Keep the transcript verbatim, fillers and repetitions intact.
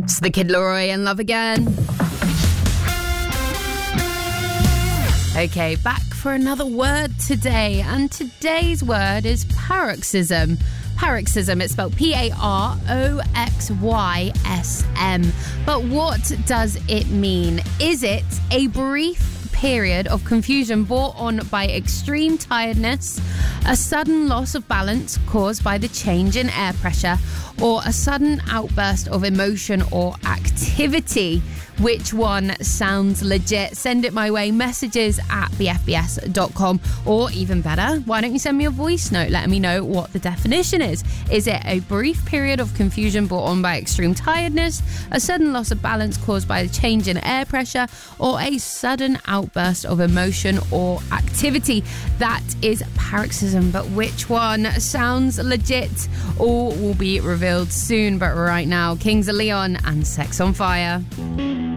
It's the Kid Laroi and Love Again. Okay, back for another word today. And today's word is paroxysm. Paroxysm, it's spelled P A R O X Y S M. But what does it mean? Is it a brief period of confusion brought on by extreme tiredness, a sudden loss of balance caused by the change in air pressure, or a sudden outburst of emotion or activity? Which one sounds legit? Send it my way, messages at b f b s dot com, or even better, why don't you send me a voice note letting me know what the definition is. Is it a brief period of confusion brought on by extreme tiredness, a sudden loss of balance caused by the change in air pressure, or a sudden outburst of emotion or activity? That is paroxysm, but which one sounds legit? All will be revealed soon, but right now, Kings of Leon and Sex on Fire.